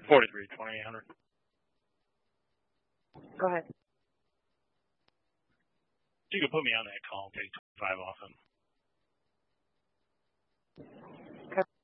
43-2800. Go ahead. You can put me on that call and take 25 off him.